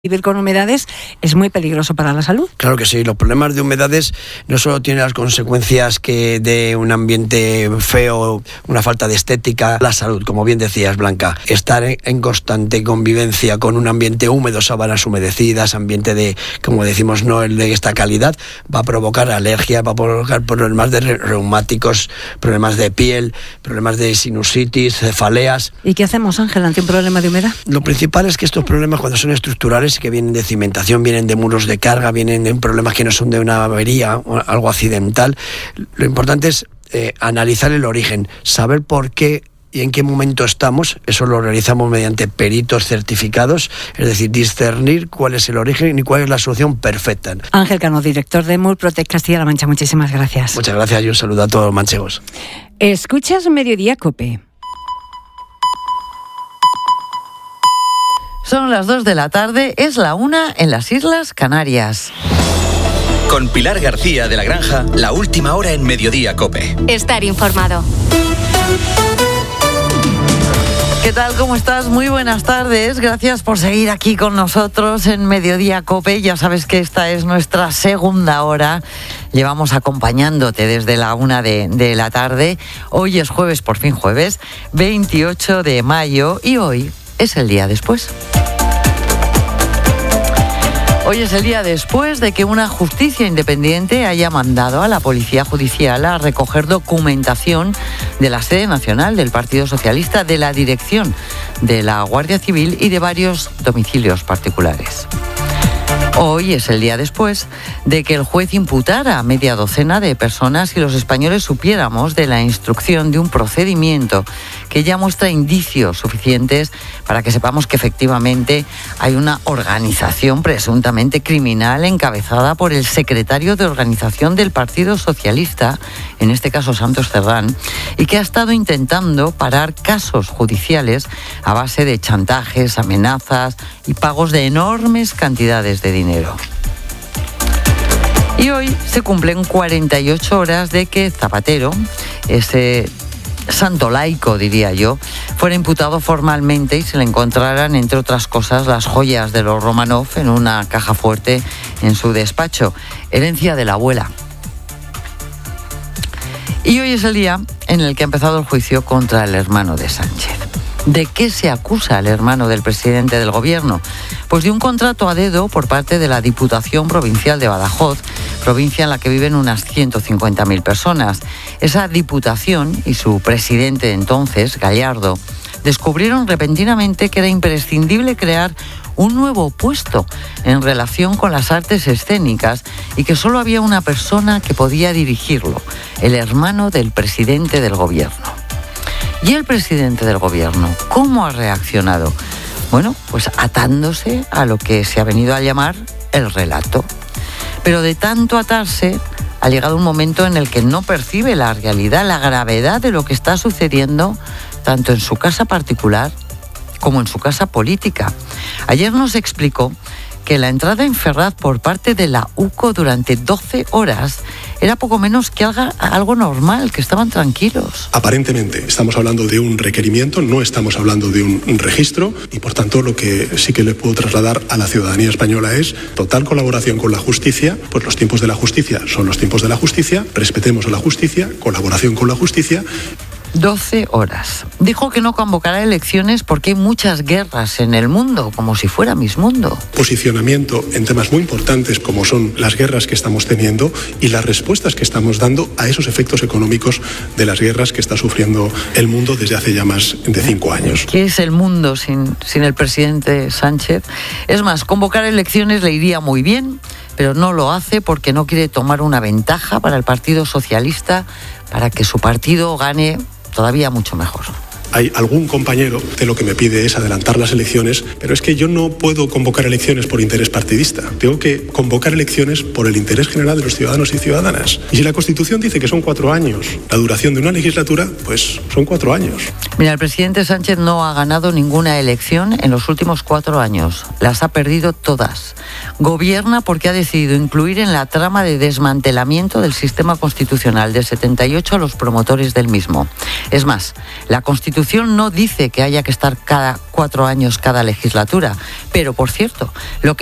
Vivir con humedades es muy peligroso para la salud. Claro que sí, los problemas de humedades no solo tienen las consecuencias que de un ambiente feo, una falta de estética, la salud, como bien decías, Blanca. Estar en constante convivencia con un ambiente húmedo, sábanas humedecidas, ambiente de, como decimos, no el de esta calidad, va a provocar alergias, va a provocar problemas de reumáticos, problemas de piel, problemas de sinusitis, cefaleas. ¿Y qué hacemos, Ángel, ante un problema de humedad? Lo principal es que estos problemas, cuando son estructurales, que vienen de cimentación, vienen de muros de carga, vienen de problemas que no son de una avería o algo accidental. Lo importante es analizar el origen, saber por qué y en qué momento estamos. Eso lo realizamos mediante peritos certificados, es decir, discernir cuál es el origen y cuál es la solución perfecta. Ángel Cano, director de Murprotec Castilla-La Mancha, muchísimas gracias. Muchas gracias y un saludo a todos los manchegos. Escuchas Mediodía COPE. Son las 2 de la tarde, es la 1 en las Islas Canarias. Con Pilar García de la Granja, la última hora en Mediodía COPE. Estar informado. ¿Qué tal? ¿Cómo estás? Muy buenas tardes. Gracias por seguir aquí con nosotros en Mediodía COPE. Ya sabes que esta es nuestra segunda hora. Llevamos acompañándote desde la 1 de la tarde. Hoy es jueves, por fin jueves, 28 de mayo y hoy es el día después. Hoy es el día después de que una justicia independiente haya mandado a la Policía Judicial a recoger documentación de la sede nacional del Partido Socialista, de la dirección de la Guardia Civil y de varios domicilios particulares. Hoy es el día después de que el juez imputara a media docena de personas y los españoles supiéramos de la instrucción de un procedimiento que ya muestra indicios suficientes para que sepamos que efectivamente hay una organización presuntamente criminal encabezada por el secretario de organización del Partido Socialista, en este caso Santos Cerdán, y que ha estado intentando parar casos judiciales a base de chantajes, amenazas y pagos de enormes cantidades de dinero. Y hoy se cumplen 48 horas de que Zapatero, ese santo laico, diría yo, fuera imputado formalmente y se le encontraran, entre otras cosas, las joyas de los Romanov en una caja fuerte en su despacho, herencia de la abuela. Y hoy es el día en el que ha empezado el juicio contra el hermano de Sánchez. ¿De qué se acusa el hermano del presidente del gobierno? Pues de un contrato a dedo por parte de la Diputación Provincial de Badajoz, provincia en la que viven unas 150.000 personas. Esa diputación y su presidente de entonces, Gallardo, descubrieron repentinamente que era imprescindible crear un nuevo puesto en relación con las artes escénicas y que solo había una persona que podía dirigirlo, el hermano del presidente del gobierno. ¿Y el presidente del gobierno cómo ha reaccionado? Bueno, pues atándose a lo que se ha venido a llamar el relato. Pero de tanto atarse, ha llegado un momento en el que no percibe la realidad, la gravedad de lo que está sucediendo, tanto en su casa particular como en su casa política. Ayer nos explicó que la entrada en Ferraz por parte de la UCO durante 12 horas era poco menos que algo normal, que estaban tranquilos. Aparentemente estamos hablando de un requerimiento, no estamos hablando de un registro y por tanto lo que sí que le puedo trasladar a la ciudadanía española es total colaboración con la justicia, pues los tiempos de la justicia son los tiempos de la justicia, respetemos a la justicia, colaboración con la justicia. 12 horas. Dijo que no convocará elecciones porque hay muchas guerras en el mundo, como si fuera Miss Mundo. Posicionamiento en temas muy importantes como son las guerras que estamos teniendo y las respuestas que estamos dando a esos efectos económicos de las guerras que está sufriendo el mundo desde hace ya más de 5 años. ¿Qué es el mundo sin el presidente Sánchez? Es más, convocar elecciones le iría muy bien, pero no lo hace porque no quiere tomar una ventaja para el Partido Socialista, para que su partido gane todavía mucho mejor. Hay algún compañero que lo que me pide es adelantar las elecciones, pero es que yo no puedo convocar elecciones por interés partidista. Tengo que convocar elecciones por el interés general de los ciudadanos y ciudadanas. Y si la Constitución dice que son 4 años la duración de una legislatura, pues son 4 años. Mira, el presidente Sánchez no ha ganado ninguna elección en los últimos 4 años. Las ha perdido todas. Gobierna porque ha decidido incluir en la trama de desmantelamiento del sistema constitucional del 78 a los promotores del mismo. Es más, la Constitución Constitución no dice que haya que estar cada 4 años cada legislatura, pero por cierto, lo que